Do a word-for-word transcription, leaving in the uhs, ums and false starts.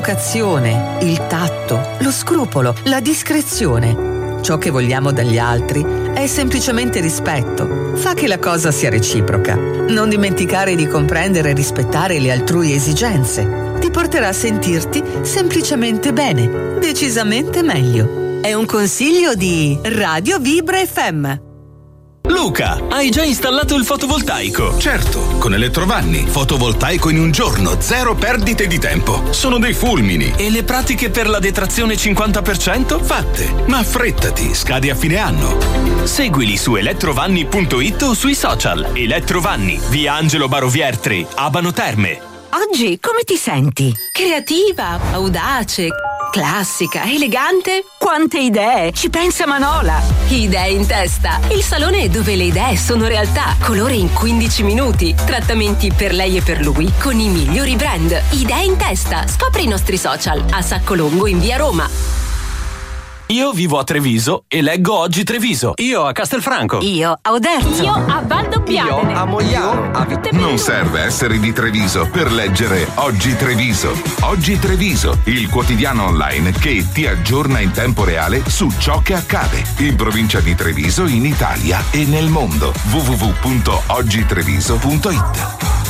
l'educazione, il tatto, lo scrupolo, la discrezione. Ciò che vogliamo dagli altri è semplicemente rispetto. Fa che la cosa sia reciproca. Non dimenticare di comprendere e rispettare le altrui esigenze. Ti porterà a sentirti semplicemente bene, decisamente meglio. È un consiglio di Radio Vibra F M. Luca, hai già installato il fotovoltaico? Certo, con Elettrovanni. Fotovoltaico in un giorno, zero perdite di tempo. Sono dei fulmini. E le pratiche per la detrazione cinquanta per cento? Fatte, ma affrettati, scadi a fine anno. Seguili su elettrovanni punto it o sui social. Elettrovanni, via Angelo Barovier tre, Abano Terme. Oggi come ti senti? Creativa, audace, classica, elegante. Quante idee! Ci pensa Manola! Idee in testa. Il salone dove le idee sono realtà. Colore in quindici minuti. Trattamenti per lei e per lui con i migliori brand. Idee in testa. Scopri i nostri social a Saccolongo in via Roma. Io vivo a Treviso e leggo Oggi Treviso. Io a Castelfranco. Io a Oderzo. Io a Valdobbiadene. Io a Mogliano. A Vit- Non serve essere di Treviso per leggere Oggi Treviso. Oggi Treviso, il quotidiano online che ti aggiorna in tempo reale su ciò che accade in provincia di Treviso, in Italia e nel mondo. w w w punto oggi treviso punto it